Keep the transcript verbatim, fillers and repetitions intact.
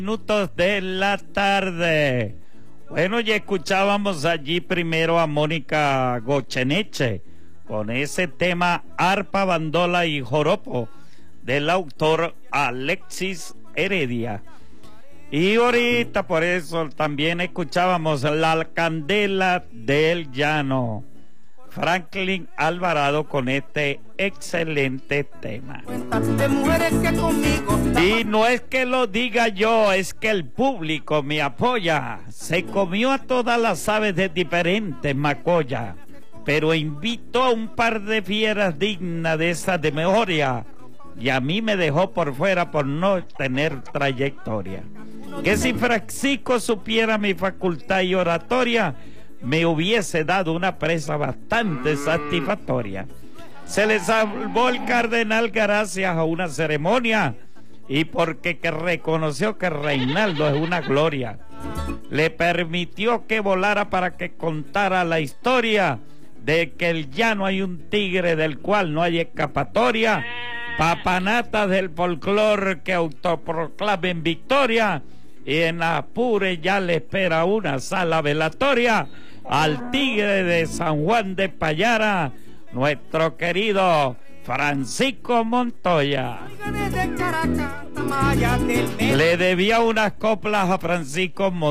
Minutos de la tarde. Bueno, ya escuchábamos allí primero a Mónica Goyeneche con ese tema Arpa, Bandola y Joropo del autor Alexis Heredia. Y ahorita por eso también escuchábamos La Candela del Llano, Franklin Alvarado, con este excelente tema. Y no es que lo diga yo, es que el público me apoya. Se comió a todas las aves de diferentes macoya, pero invitó a un par de fieras dignas de esas de memoria, y a mí me dejó por fuera por no tener trayectoria. Que si Francisco supiera mi facultad y oratoria, me hubiese dado una presa bastante satisfactoria. Se le salvó el cardenal gracias a una ceremonia y porque que reconoció que Reinaldo es una gloria. Le permitió que volara para que contara la historia de que el llano hay un tigre del cual no hay escapatoria. Papanatas del folclor que autoproclamen victoria, y en Apure ya le espera una sala velatoria al tigre de San Juan de Payara, nuestro querido Francisco Montoya. Le debía unas coplas a Francisco Montoya.